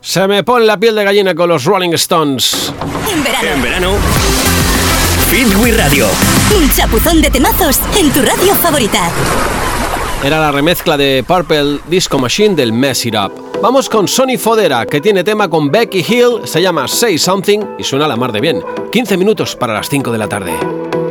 Se me pone la piel de gallina con los Rolling Stones. En verano, Feel Good Radio. Un chapuzón de temazos en tu radio favorita. Era la remezcla de Purple Disco Machine del Mess It Up. Vamos con Sonny Fodera, que tiene tema con Becky Hill, se llama Say Something y suena a la mar de bien. 15 minutos para las 5 de la tarde.